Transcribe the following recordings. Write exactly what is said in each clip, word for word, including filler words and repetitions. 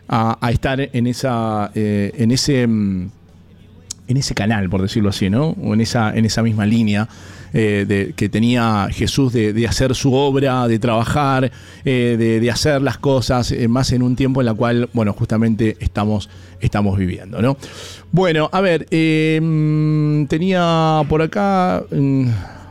a, a estar en esa, eh, en ese, en ese canal, por decirlo así, ¿no? O en esa, en esa misma línea eh, de, que tenía Jesús de, de hacer su obra, de trabajar, eh, de, de hacer las cosas, eh, más en un tiempo en la cual, bueno, justamente estamos, estamos viviendo, ¿no? Bueno, a ver, eh, tenía por acá... Eh,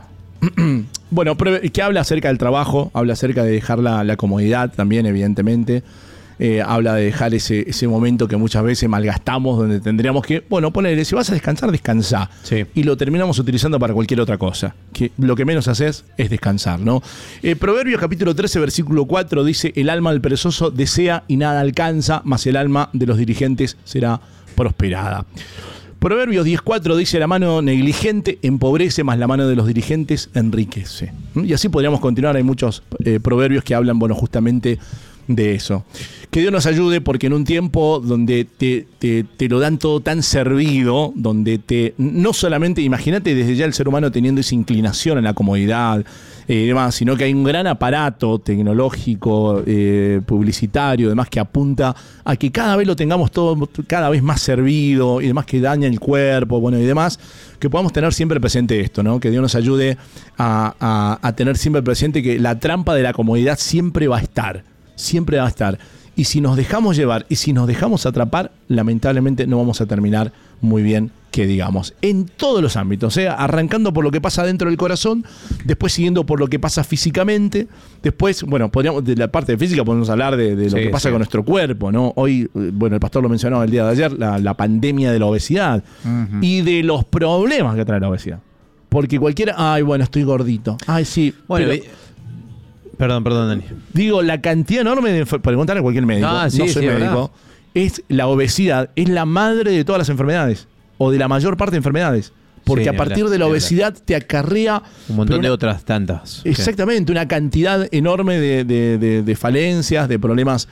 bueno, que habla acerca del trabajo, habla acerca de dejar la, la comodidad también, evidentemente. Eh, habla de dejar ese, ese momento que muchas veces malgastamos, donde tendríamos que, bueno, ponerle, si vas a descansar, descansá. Sí. Y lo terminamos utilizando para cualquier otra cosa. Que lo que menos haces es descansar, ¿no? Eh, Proverbios capítulo trece, versículo cuatro dice: el alma del perezoso desea y nada alcanza, mas el alma de los diligentes será prosperada. Proverbios diez cuatro dice: la mano negligente empobrece, mas la mano de los dirigentes enriquece. Y así podríamos continuar, hay muchos eh, proverbios que hablan, bueno, justamente de eso. Que Dios nos ayude, porque en un tiempo donde te, te, te lo dan todo tan servido, donde te, no solamente, imagínate desde ya el ser humano teniendo esa inclinación a la comodidad eh, y demás, sino que hay un gran aparato tecnológico, eh, publicitario, demás, que apunta a que cada vez lo tengamos todo cada vez más servido y demás, que daña el cuerpo, bueno, y demás, que podamos tener siempre presente esto, ¿no? Que Dios nos ayude a, a, a tener siempre presente que la trampa de la comodidad siempre va a estar, siempre va a estar. Y si nos dejamos llevar y si nos dejamos atrapar, lamentablemente no vamos a terminar muy bien, que digamos, en todos los ámbitos, ¿eh? Arrancando por lo que pasa dentro del corazón, después siguiendo por lo que pasa físicamente, después, bueno, podríamos, de la parte física podemos hablar de, de lo sí, que pasa sí. con nuestro cuerpo, ¿no? Hoy, bueno, el pastor lo mencionaba el día de ayer, la, la pandemia de la obesidad uh-huh. y de los problemas que trae la obesidad. Porque cualquiera, ay, bueno, estoy gordito, ay, sí, bueno, pero, y, Perdón, perdón, Dani. Digo, la cantidad enorme de... Preguntar a cualquier médico, ah, sí, no soy sí, médico, es la obesidad, es la madre de todas las enfermedades, o de la mayor parte de enfermedades. Porque sí, a partir hablar, de la obesidad te acarrea... un montón una, de otras tantas. Exactamente, una cantidad enorme de, de, de, de falencias, de problemas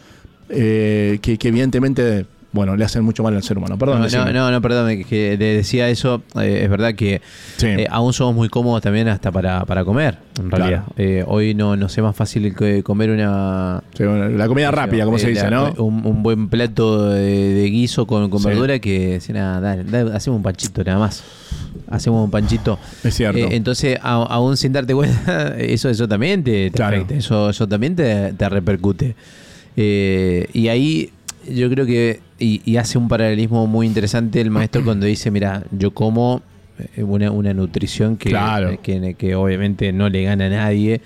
eh, que, que evidentemente... bueno, le hacen mucho mal al ser humano. Perdón. No, no, no, no, perdón, que le decía eso. Eh, es verdad que sí. eh, aún somos muy cómodos también hasta para, para comer, en realidad. Claro. Eh, hoy no nos es más fácil que comer una... Sí, bueno, la comida rápida, como eh, se dice, la, ¿no? Un, un buen plato de, de guiso con, con sí. verdura que... Si nada, dale, dale, hacemos un panchito nada más. Hacemos un panchito. Es cierto. Eh, entonces, a, aún sin darte cuenta, eso, eso también te, te claro. afecta. Eso, eso también te, te repercute. Eh, y ahí... yo creo que, y, y hace un paralelismo muy interesante el maestro cuando dice, mira, yo como una, una nutrición que, claro. que, que obviamente no le gana a nadie,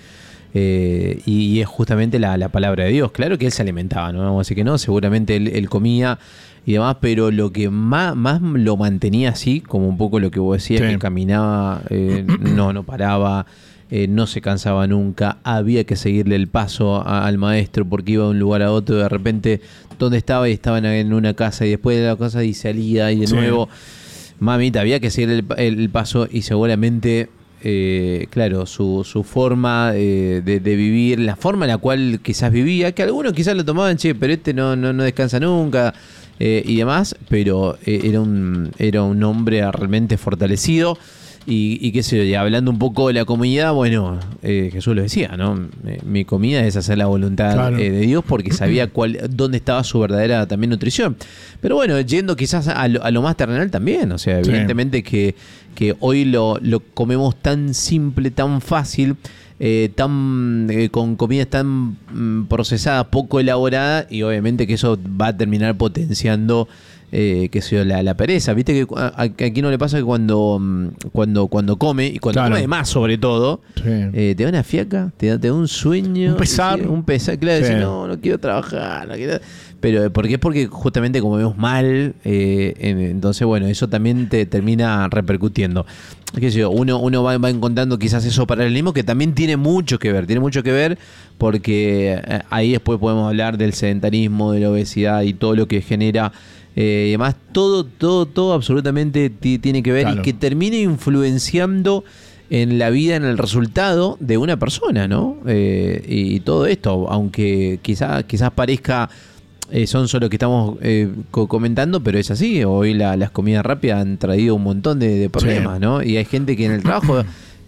eh, y, y es justamente la, la palabra de Dios. Claro que él se alimentaba, no vamos a decir que no, seguramente él, él comía y demás, pero lo que más, más lo mantenía así, como un poco lo que vos decías, sí. que caminaba, eh, no, no paraba, Eh, no se cansaba nunca, había que seguirle el paso a, al maestro porque iba de un lugar a otro, de repente donde estaba y estaban en una casa y después de la casa y salía y de sí. nuevo, mamita, había que seguirle el, el paso y seguramente, eh, claro, su, su forma eh, de, de vivir, la forma en la cual quizás vivía, que algunos quizás lo tomaban, che, pero este no, no, no descansa nunca eh, y demás, pero eh, era, un, era un hombre realmente fortalecido. Y, y qué sé yo, y hablando un poco de la comunidad, bueno, eh, Jesús lo decía, ¿no? Eh, mi comida es hacer la voluntad claro. eh, de Dios, porque sabía cuál, dónde estaba su verdadera también nutrición. Pero bueno, yendo quizás a lo, a lo más terrenal también, o sea, evidentemente sí. que, que hoy lo, lo comemos tan simple, tan fácil, eh, tan eh, con comidas tan mm, procesadas, poco elaboradas, y obviamente que eso va a terminar potenciando Eh, que sea la, la pereza. Viste que a, a aquí no le pasa que cuando cuando cuando come, y cuando claro. come de más sobre todo, sí. eh, te da una fiaca, te da, te da un sueño, un pesar, un pesar, claro, sí. decir, no, no quiero trabajar, no quiero... pero porque es porque justamente comemos mal, eh, entonces bueno, eso también te termina repercutiendo. ¿Qué sé yo? Uno, uno va, va encontrando quizás eso paralelismo que también tiene mucho que ver, tiene mucho que ver porque ahí después podemos hablar del sedentarismo, de la obesidad y todo lo que genera. Eh, y además todo, todo, todo absolutamente t- tiene que ver claro. y que termine influenciando en la vida, en el resultado de una persona, ¿no? Eh, y, y todo esto, aunque quizás quizás parezca, eh, son solo que estamos eh, co- comentando, pero es así. Hoy la, las comidas rápidas han traído un montón de, de problemas, sí. ¿no? Y hay gente que en el trabajo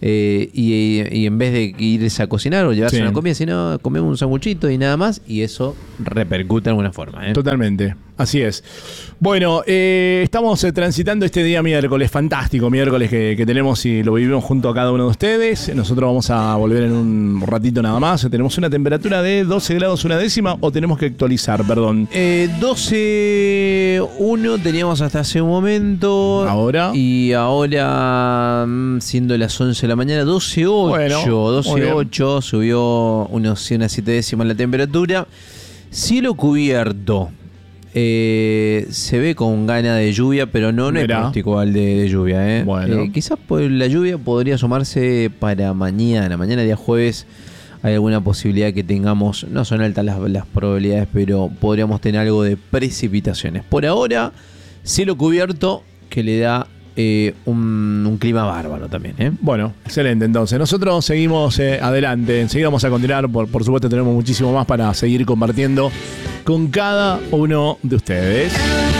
Eh, y, y en vez de irse a cocinar o llevarse Sí. una comida, sino comemos un sanguchito y nada más, y eso repercute de alguna forma. ¿eh? Totalmente, así es. Bueno, eh, estamos eh, transitando este día miércoles, fantástico miércoles que, que tenemos y lo vivimos junto a cada uno de ustedes. Nosotros vamos a volver en un ratito nada más. Tenemos una temperatura de doce grados una décima, o tenemos que actualizar, perdón. Eh, doce uno teníamos hasta hace un momento. Ahora. Y ahora, mm, siendo las once de la mañana, doce ocho. Bueno, muy doce bien. ocho, subió unos unas siete décimas la temperatura. Cielo cubierto. Eh, se ve con gana de lluvia, pero no, no es Mirá. pronóstico al de, de lluvia. ¿eh? Bueno. Eh, quizás por la lluvia podría asomarse para mañana. Mañana, día jueves, hay alguna posibilidad que tengamos, no son altas las, las probabilidades, pero podríamos tener algo de precipitaciones. Por ahora, cielo cubierto que le da eh, un, un clima bárbaro también. ¿eh? Bueno, excelente. Entonces, nosotros seguimos eh, adelante. Enseguida vamos a continuar. Por, por supuesto, tenemos muchísimo más para seguir compartiendo con cada uno de ustedes.